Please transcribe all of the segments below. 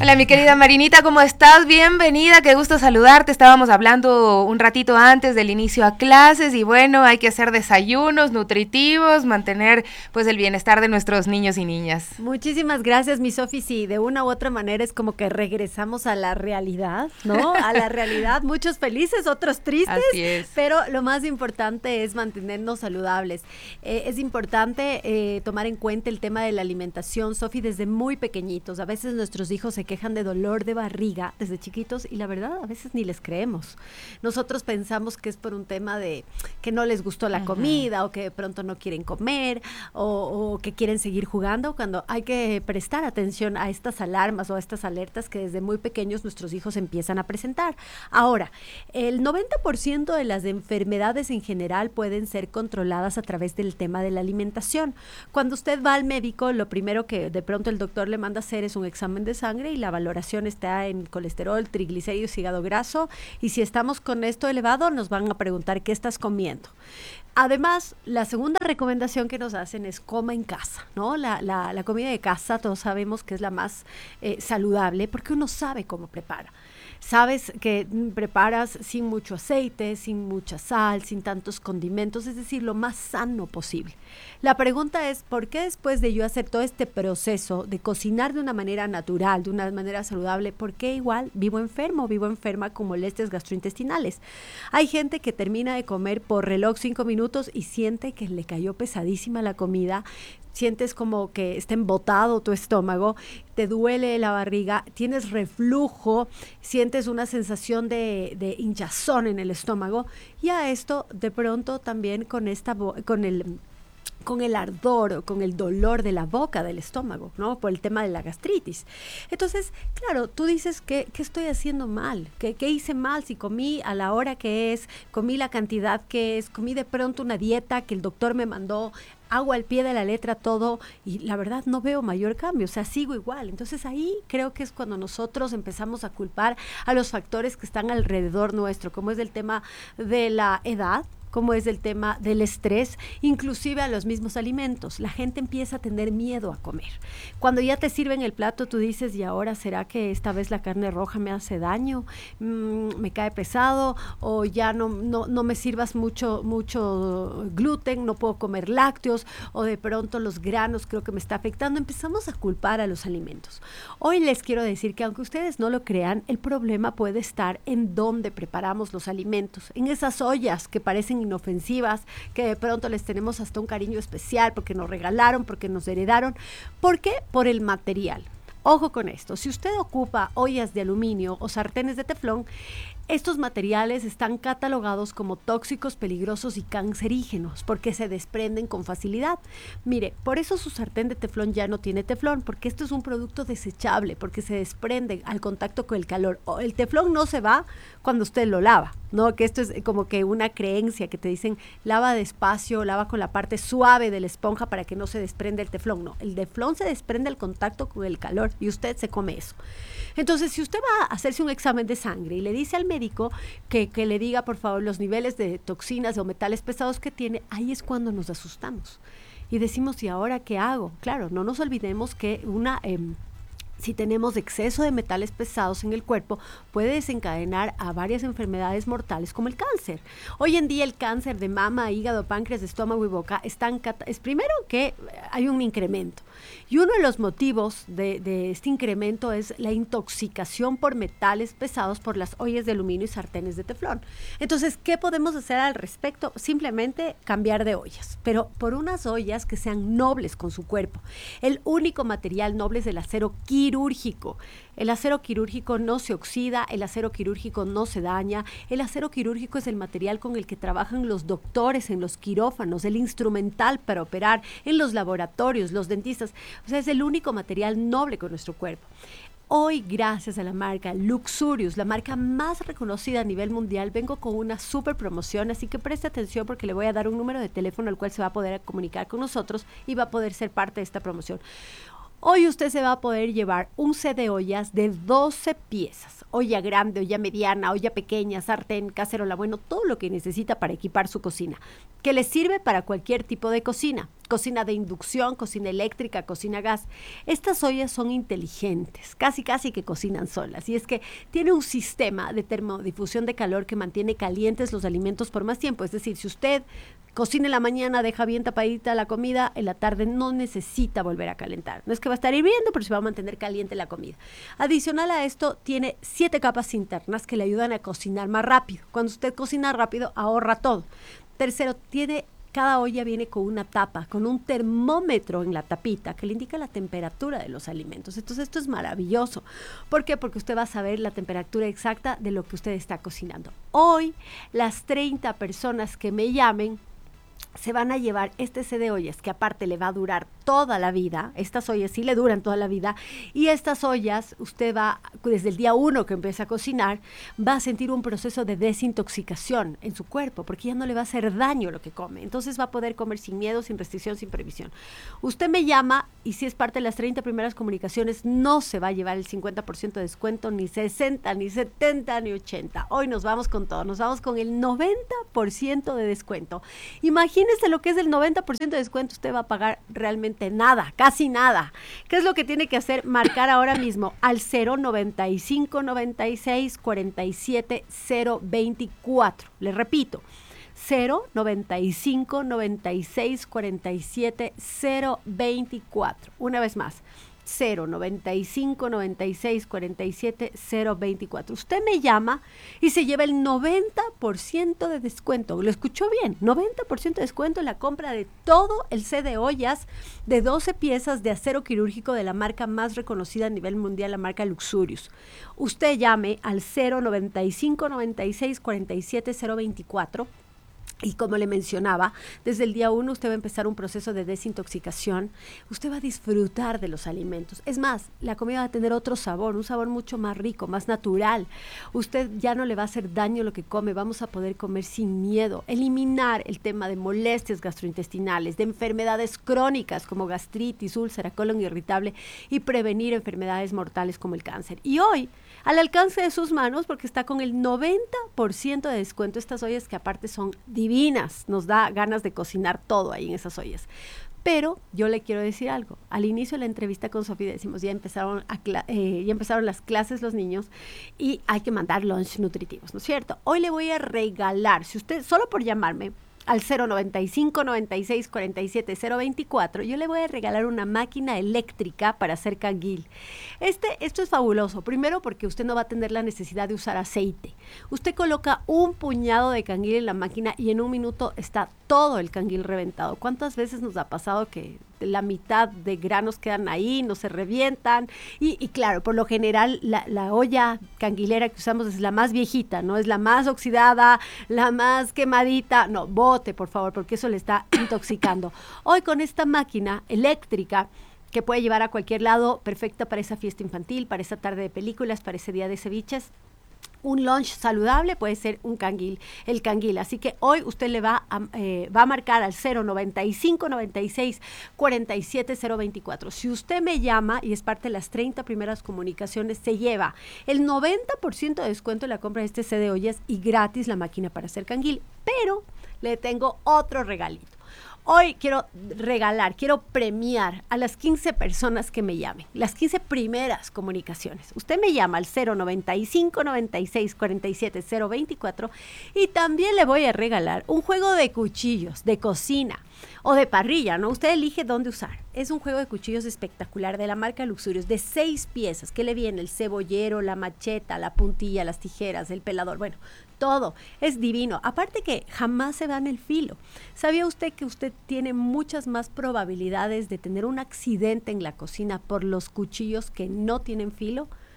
Hola, mi querida Marinita, ¿cómo estás? Bienvenida, qué gusto saludarte. Estábamos hablando un ratito antes del inicio a clases y bueno, hay que hacer desayunos nutritivos, mantener pues el bienestar de nuestros niños y niñas. Muchísimas gracias, mi Sofi. Sí, de una u otra manera es como que regresamos a la realidad, ¿no? A la realidad, muchos felices, otros tristes. Así es. Pero lo más importante es mantenernos saludables. Es importante tomar en cuenta el tema de la alimentación, Sofi, desde muy pequeñitos. A veces nuestros hijos se quejan de dolor de barriga desde chiquitos y la verdad a veces ni les creemos. Nosotros pensamos que es por un tema de que no les gustó la comida o que de pronto no quieren comer o que quieren seguir jugando, cuando hay que prestar atención a estas alarmas o a estas alertas que desde muy pequeños nuestros hijos empiezan a presentar. Ahora, el 90% de las enfermedades en general pueden ser controladas a través del tema de la alimentación. Cuando usted va al médico, lo primero que de pronto el doctor le manda a hacer es un examen de sangre y la valoración está en colesterol, triglicéridos, hígado graso, y si estamos con esto elevado nos van a preguntar qué estás comiendo. Además, la segunda recomendación que nos hacen es coma en casa, ¿no? La comida de casa todos sabemos que es la más saludable porque uno sabe cómo prepara. Sabes que preparas sin mucho aceite, sin mucha sal, sin tantos condimentos, es decir, lo más sano posible. La pregunta es, ¿por qué después de yo hacer todo este proceso de cocinar de una manera natural, de una manera saludable, por qué igual vivo enferma con molestias gastrointestinales? Hay gente que termina de comer por reloj 5 minutos y siente que le cayó pesadísima la comida, sientes como que está embotado tu estómago, te duele la barriga, tienes reflujo, sientes una sensación de hinchazón en el estómago y a esto de pronto también con el ardor o con el dolor de la boca, del estómago, ¿no? Por el tema de la gastritis. Entonces, claro, tú dices, ¿qué estoy haciendo mal? ¿Qué hice mal? Si comí a la hora que es, comí la cantidad que es, comí de pronto una dieta que el doctor me mandó, hago al pie de la letra todo y la verdad no veo mayor cambio, o sea, sigo igual. Entonces ahí creo que es cuando nosotros empezamos a culpar a los factores que están alrededor nuestro, como es el tema de la edad, como es el tema del estrés, inclusive a los mismos alimentos. La gente empieza a tener miedo a comer. Cuando ya te sirven el plato, tú dices, ¿y ahora será que esta vez la carne roja me hace daño? ¿Me cae pesado? ¿O ya no me sirvas mucho gluten? ¿No puedo comer lácteos? ¿O de pronto los granos creo que me está afectando? Empezamos a culpar a los alimentos. Hoy les quiero decir que aunque ustedes no lo crean, el problema puede estar en dónde preparamos los alimentos, en esas ollas que parecen inofensivas, que de pronto les tenemos hasta un cariño especial porque nos regalaron, porque nos heredaron. ¿Por qué? Por el material. Ojo con esto, si usted ocupa ollas de aluminio o sartenes de teflón, estos materiales están catalogados como tóxicos, peligrosos y cancerígenos porque se desprenden con facilidad. Mire, por eso su sartén de teflón ya no tiene teflón, porque esto es un producto desechable, porque se desprende al contacto con el calor. El teflón no se va cuando usted lo lava, ¿no? Que esto es como que una creencia que te dicen, lava despacio, lava con la parte suave de la esponja para que no se desprenda el teflón. No, el teflón se desprende al contacto con el calor y usted se come eso. Entonces, si usted va a hacerse un examen de sangre y le dice al médico que le diga, por favor, los niveles de toxinas o metales pesados que tiene, ahí es cuando nos asustamos. Y decimos, ¿y ahora qué hago? Claro, no nos olvidemos que si tenemos exceso de metales pesados en el cuerpo, puede desencadenar a varias enfermedades mortales como el cáncer. Hoy en día el cáncer de mama, hígado, páncreas, estómago y boca es primero que hay un incremento. Y uno de los motivos de este incremento es la intoxicación por metales pesados por las ollas de aluminio y sartenes de teflón. Entonces, ¿qué podemos hacer al respecto? Simplemente cambiar de ollas, pero por unas ollas que sean nobles con su cuerpo. El único material noble es el acero quirúrgico. El acero quirúrgico no se oxida, el acero quirúrgico no se daña. El acero quirúrgico es el material con el que trabajan los doctores en los quirófanos, el instrumental para operar en los laboratorios, los dentistas. O sea, es el único material noble con nuestro cuerpo. Hoy, gracias a la marca Luxurious, la marca más reconocida a nivel mundial, vengo con una súper promoción, así que preste atención porque le voy a dar un número de teléfono al cual se va a poder comunicar con nosotros y va a poder ser parte de esta promoción. Hoy usted se va a poder llevar un set de ollas de 12 piezas. Olla grande, olla mediana, olla pequeña, sartén, cacerola, bueno, todo lo que necesita para equipar su cocina, que le sirve para cualquier tipo de cocina. Cocina de inducción, cocina eléctrica, cocina gas. Estas ollas son inteligentes, casi que cocinan solas. Y es que tiene un sistema de termodifusión de calor que mantiene calientes los alimentos por más tiempo. Es decir, si usted cocina en la mañana, deja bien tapadita la comida, en la tarde no necesita volver a calentar. No es que va a estar hirviendo, pero se va a mantener caliente la comida. Adicional a esto, tiene 7 capas internas que le ayudan a cocinar más rápido. Cuando usted cocina rápido, ahorra todo. Tercero, cada olla viene con una tapa, con un termómetro en la tapita que le indica la temperatura de los alimentos. Entonces esto es maravilloso. ¿Por qué? Porque usted va a saber la temperatura exacta de lo que usted está cocinando. Hoy, las 30 personas que me llamen se van a llevar este set de ollas que aparte le va a durar toda la vida. Estas ollas sí le duran toda la vida, y estas ollas usted va, desde el día 1 que empieza a cocinar, va a sentir un proceso de desintoxicación en su cuerpo, porque ya no le va a hacer daño lo que come. Entonces va a poder comer sin miedo, sin restricción, sin previsión. Usted me llama, y si es parte de las 30 primeras comunicaciones, no se va a llevar el 50% de descuento, ni 60, ni 70, ni 80. Hoy nos vamos con todo, nos vamos con el 90% de descuento. Imagínese lo que es el 90% de descuento. Usted va a pagar realmente nada, casi nada. ¿Qué es lo que tiene que hacer? Marcar ahora mismo al 095 96 47 024. Le repito, 095 96 47 024. Una vez más, 095 96 47 024. Usted me llama y se lleva el 90% de descuento. ¿Lo escuchó bien? 90% de descuento en la compra de todo el set de ollas de 12 piezas de acero quirúrgico de la marca más reconocida a nivel mundial, la marca Luxurious. Usted llame al 095 96 47 024. Y como le mencionaba, desde el día 1 usted va a empezar un proceso de desintoxicación. Usted va a disfrutar de los alimentos. Es más, la comida va a tener otro sabor, un sabor mucho más rico, más natural. Usted ya no le va a hacer daño lo que come. Vamos a poder comer sin miedo. Eliminar el tema de molestias gastrointestinales, de enfermedades crónicas como gastritis, úlcera, colon irritable, y prevenir enfermedades mortales como el cáncer. Y hoy, al alcance de sus manos, porque está con el 90% de descuento, estas ollas que aparte son divinas, nos da ganas de cocinar todo ahí en esas ollas. Pero yo le quiero decir algo. Al inicio de la entrevista con Sofía decimos, ya empezaron las clases los niños y hay que mandar lunch nutritivos, ¿no es cierto? Hoy le voy a regalar, si usted, solo por llamarme al 095 96 47 024, yo le voy a regalar una máquina eléctrica para hacer canguil. Esto es fabuloso. Primero, porque usted no va a tener la necesidad de usar aceite. Usted coloca un puñado de canguil en la máquina y en un minuto está todo el canguil reventado. ¿Cuántas veces nos ha pasado que la mitad de granos quedan ahí, no se revientan? Y claro, por lo general la olla canguilera que usamos es la más viejita, no es la más oxidada, la más quemadita. No, bote, por favor, porque eso le está intoxicando. Hoy con esta máquina eléctrica que puede llevar a cualquier lado, perfecta para esa fiesta infantil, para esa tarde de películas, para ese día de ceviches, un lunch saludable puede ser el canguil. Así que hoy usted le va a marcar al 095 96 47 024. Si usted me llama y es parte de las 30 primeras comunicaciones, se lleva el 90% de descuento en la compra de este set de ollas y gratis la máquina para hacer canguil. Pero le tengo otro regalito. Hoy quiero premiar a las 15 personas que me llamen, las 15 primeras comunicaciones. Usted me llama al 095 96 47 024 y también le voy a regalar un juego de cuchillos de cocina o de parrilla, ¿no? Usted elige dónde usar. Es un juego de cuchillos espectacular de la marca Luxurious, de 6 piezas. ¿Qué le viene? El cebollero, la macheta, la puntilla, las tijeras, el pelador, bueno, todo. Es divino. Aparte que jamás se va en el filo. ¿Sabía usted que usted tiene muchas más probabilidades de tener un accidente en la cocina por los cuchillos que no tienen filo?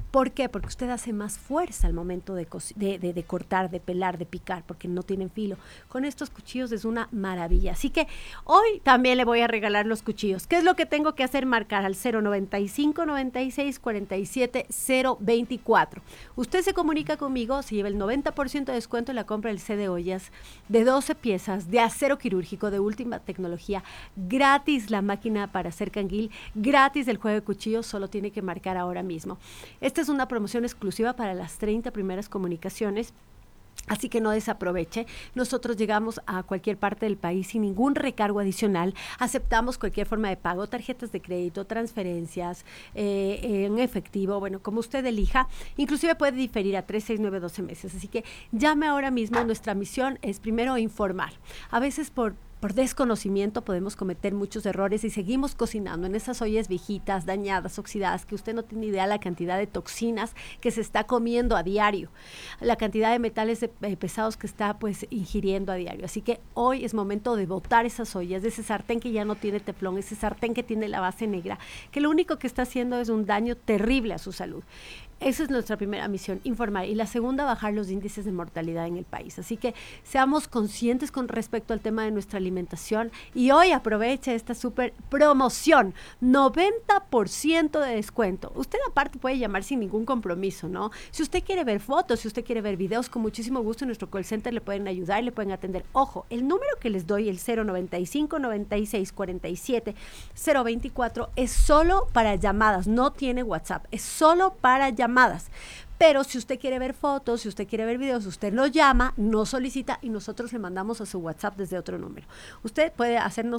¿Por qué? Porque usted hace más fuerza al momento de cortar, de pelar, de picar, porque no tienen filo. Con estos cuchillos es una maravilla. Así que hoy también le voy a regalar los cuchillos. ¿Qué es lo que tengo que hacer? Marcar al 095 96 47 024. Usted se comunica conmigo, se lleva el 90% de descuento en la compra del set de ollas de 12 piezas de acero quirúrgico de última tecnología, gratis la máquina para hacer canguil, gratis el juego de cuchillos, solo tiene que marcar ahora mismo. Esta es una promoción exclusiva para las 30 primeras comunicaciones. Así que no desaproveche. Nosotros llegamos a cualquier parte del país sin ningún recargo adicional. Aceptamos cualquier forma de pago, tarjetas de crédito, transferencias, en efectivo, bueno, como usted elija. Inclusive puede diferir a 3, 6, 9, 12 meses. Así que llame ahora mismo. Nuestra misión es primero informar. A veces por desconocimiento podemos cometer muchos errores y seguimos cocinando en esas ollas viejitas, dañadas, oxidadas, que usted no tiene idea la cantidad de toxinas que se está comiendo a diario, la cantidad de metales pesados que está pues ingiriendo a diario. Así que hoy es momento de botar esas ollas, de ese sartén que ya no tiene teflón, ese sartén que tiene la base negra, que lo único que está haciendo es un daño terrible a su salud. Esa es nuestra primera misión, informar. Y la segunda, bajar los índices de mortalidad en el país. Así que seamos conscientes con respecto al tema de nuestra alimentación. Y hoy aproveche esta súper promoción, 90% de descuento. Usted aparte puede llamar sin ningún compromiso, ¿no? Si usted quiere ver fotos, si usted quiere ver videos, con muchísimo gusto en nuestro call center le pueden ayudar, le pueden atender. Ojo, el número que les doy, el 095 96 47 024, es solo para llamadas, no tiene WhatsApp, es solo para llamadas. Pero si usted quiere ver fotos, si usted quiere ver videos, usted lo llama, nos solicita y nosotros le mandamos a su WhatsApp desde otro número. Usted puede hacernos